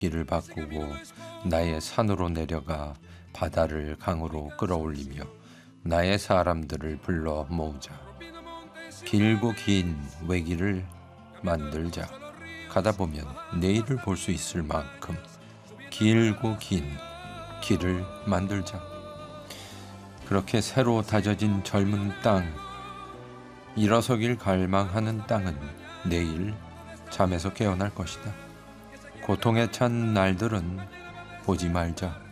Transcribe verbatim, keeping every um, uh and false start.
길을 바꾸고 나의 산으로 내려가 바다를 강으로 끌어올리며 나의 사람들을 불러 모으자. 길고 긴 외길을 만들자. 가다 보면 내일을 볼 수 있을 만큼 길고 긴 길을 만들자. 그렇게 새로 다져진 젊은 땅, 일어서길 갈망하는 땅은 내일 잠에서 깨어날 것이다. 고통에 찬 날들은 보지 말자.